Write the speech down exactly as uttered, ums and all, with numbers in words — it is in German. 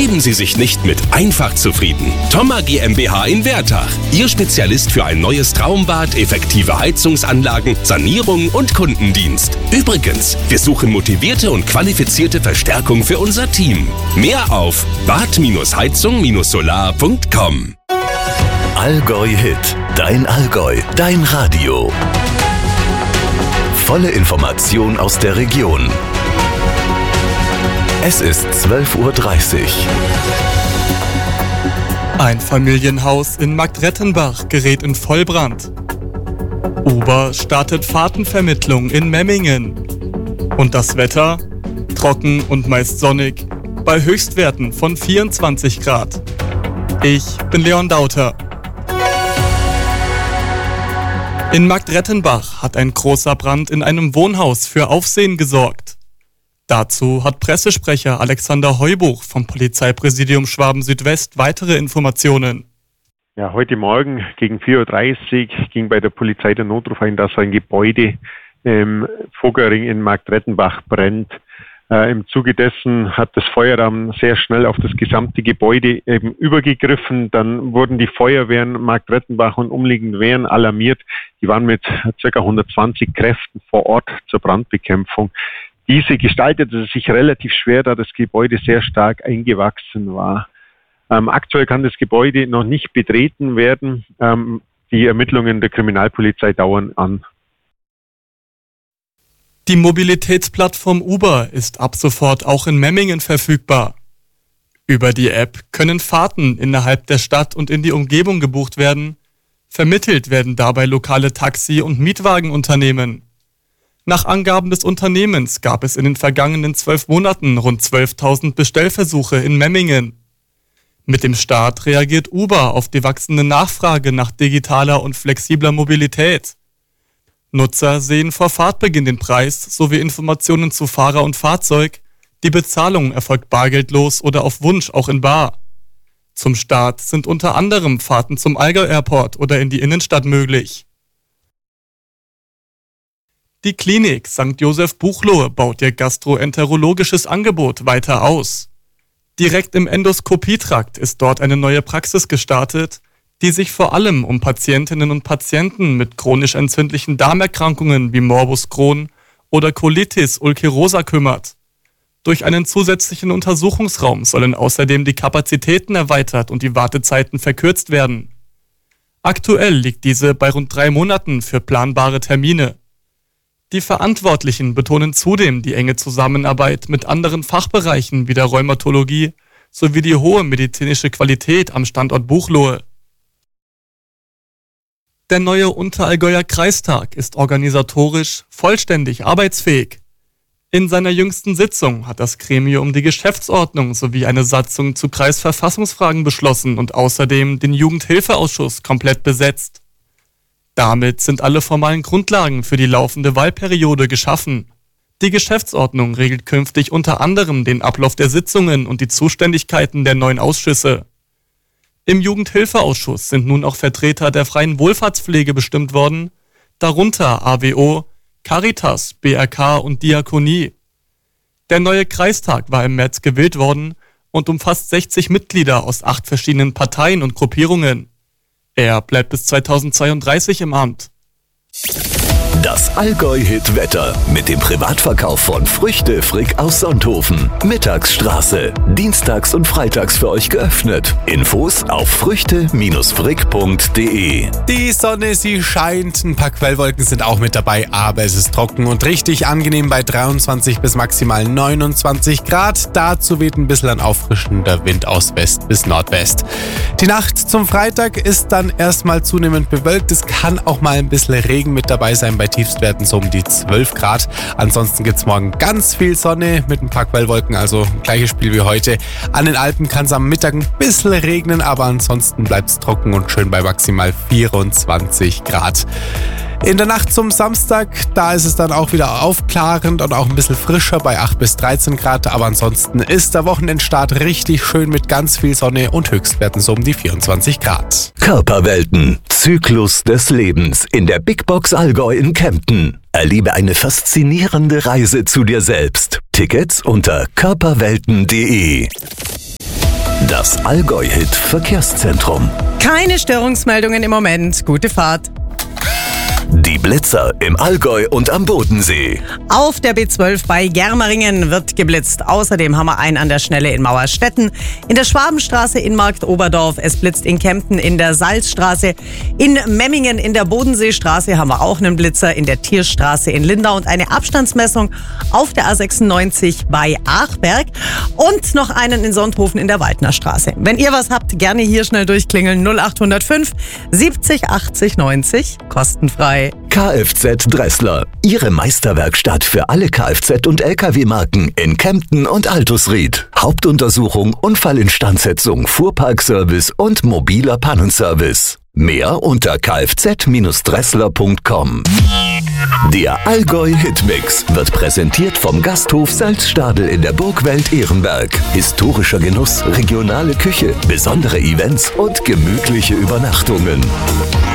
Geben Sie sich nicht mit einfach zufrieden. Thoma GmbH in Wertach. Ihr Spezialist für ein neues Traumbad, effektive Heizungsanlagen, Sanierung und Kundendienst. Übrigens, wir suchen motivierte und qualifizierte Verstärkung für unser Team. Mehr auf bad heizung solar punkt com. Allgäu Hit. Dein Allgäu. Dein Radio. Volle Information aus der Region. Es ist zwölf Uhr dreißig. Ein Familienhaus in Marktrettenbach gerät in Vollbrand. Uber startet Fahrtenvermittlung in Memmingen. Und das Wetter? Trocken und meist sonnig, bei Höchstwerten von vierundzwanzig Grad. Ich bin Leon Dauter. In Marktrettenbach hat ein großer Brand in einem Wohnhaus für Aufsehen gesorgt. Dazu hat Pressesprecher Alexander Heubuch vom Polizeipräsidium Schwaben-Südwest weitere Informationen. Ja, heute Morgen gegen vier Uhr dreißig ging bei der Polizei der Notruf ein, dass ein Gebäude im Vogerring in Marktrettenbach brennt. Äh, Im Zuge dessen hat das Feueralarm sehr schnell auf das gesamte Gebäude eben übergegriffen. Dann wurden die Feuerwehren Marktrettenbach und umliegende Wehren alarmiert. Die waren mit ca. hundertzwanzig Kräften vor Ort zur Brandbekämpfung. Diese gestaltete sich relativ schwer, da das Gebäude sehr stark eingewachsen war. Ähm, aktuell kann das Gebäude noch nicht betreten werden. Ähm, die Ermittlungen der Kriminalpolizei dauern an. Die Mobilitätsplattform Uber ist ab sofort auch in Memmingen verfügbar. Über die App können Fahrten innerhalb der Stadt und in die Umgebung gebucht werden. Vermittelt werden dabei lokale Taxi- und Mietwagenunternehmen. Nach Angaben des Unternehmens gab es in den vergangenen zwölf Monaten rund zwölftausend Bestellversuche in Memmingen. Mit dem Start reagiert Uber auf die wachsende Nachfrage nach digitaler und flexibler Mobilität. Nutzer sehen vor Fahrtbeginn den Preis sowie Informationen zu Fahrer und Fahrzeug. Die Bezahlung erfolgt bargeldlos oder auf Wunsch auch in bar. Zum Start sind unter anderem Fahrten zum Allgäu Airport oder in die Innenstadt möglich. Die Klinik Sankt Joseph Buchloe baut ihr gastroenterologisches Angebot weiter aus. Direkt im Endoskopietrakt ist dort eine neue Praxis gestartet, die sich vor allem um Patientinnen und Patienten mit chronisch entzündlichen Darmerkrankungen wie Morbus Crohn oder Colitis ulcerosa kümmert. Durch einen zusätzlichen Untersuchungsraum sollen außerdem die Kapazitäten erweitert und die Wartezeiten verkürzt werden. Aktuell liegt diese bei rund drei Monaten für planbare Termine. Die Verantwortlichen betonen zudem die enge Zusammenarbeit mit anderen Fachbereichen wie der Rheumatologie sowie die hohe medizinische Qualität am Standort Buchloe. Der neue Unterallgäuer Kreistag ist organisatorisch vollständig arbeitsfähig. In seiner jüngsten Sitzung hat das Gremium die Geschäftsordnung sowie eine Satzung zu Kreisverfassungsfragen beschlossen und außerdem den Jugendhilfeausschuss komplett besetzt. Damit sind alle formalen Grundlagen für die laufende Wahlperiode geschaffen. Die Geschäftsordnung regelt künftig unter anderem den Ablauf der Sitzungen und die Zuständigkeiten der neuen Ausschüsse. Im Jugendhilfeausschuss sind nun auch Vertreter der freien Wohlfahrtspflege bestimmt worden, darunter A W O, Caritas, B R K und Diakonie. Der neue Kreistag war im März gewählt worden und umfasst sechzig Mitglieder aus acht verschiedenen Parteien und Gruppierungen. Er bleibt bis zweitausendzweiunddreißig im Amt. Das Allgäu-Hit-Wetter mit dem Privatverkauf von Früchte Frick aus Sonthofen. Mittagsstraße. Dienstags und freitags für euch geöffnet. Infos auf früchte frick punkt de. Die Sonne, sie scheint. Ein paar Quellwolken sind auch mit dabei, aber es ist trocken und richtig angenehm bei dreiundzwanzig bis maximal neunundzwanzig Grad. Dazu weht ein bisschen ein auffrischender Wind aus West bis Nordwest. Die Nacht zum Freitag ist dann erstmal zunehmend bewölkt. Es kann auch mal ein bisschen Regen mit dabei sein, bei Tiefstwerten so um die zwölf Grad. Ansonsten gibt es morgen ganz viel Sonne mit ein paar Quellwolken, also gleiches Spiel wie heute. An den Alpen kann es am Mittag ein bisschen regnen, aber ansonsten bleibt es trocken und schön bei maximal vierundzwanzig Grad. In der Nacht zum Samstag, da ist es dann auch wieder aufklarend und auch ein bisschen frischer bei acht bis dreizehn Grad. Aber ansonsten ist der Wochenendstart richtig schön mit ganz viel Sonne und Höchstwerten so um die vierundzwanzig Grad. Körperwelten. Zyklus des Lebens in der Big Box Allgäu in Kempten. Erlebe eine faszinierende Reise zu dir selbst. Tickets unter körperwelten punkt de. Das Allgäu-Hit Verkehrszentrum. Keine Störungsmeldungen im Moment. Gute Fahrt. Die Blitzer im Allgäu und am Bodensee. Auf der B zwölf bei Germeringen wird geblitzt. Außerdem haben wir einen an der Schnelle in Mauerstetten, in der Schwabenstraße in Marktoberdorf. Es blitzt in Kempten in der Salzstraße. In Memmingen in der Bodenseestraße haben wir auch einen Blitzer, in der Tierstraße in Lindau und eine Abstandsmessung auf der A sechsundneunzig bei Achberg und noch einen in Sonthofen in der Waldnerstraße. Wenn ihr was habt, gerne hier schnell durchklingeln. null acht null fünf siebzig achtzig neunzig, kostenfrei. Kfz Dressler. Ihre Meisterwerkstatt für alle Kfz- und L K W-Marken in Kempten und Altusried. Hauptuntersuchung, Unfallinstandsetzung, Fuhrparkservice und mobiler Pannenservice. Mehr unter kfz Dressler punkt com. Der Allgäu-Hitmix wird präsentiert vom Gasthof Salzstadel in der Burgwelt Ehrenberg. Historischer Genuss, regionale Küche, besondere Events und gemütliche Übernachtungen.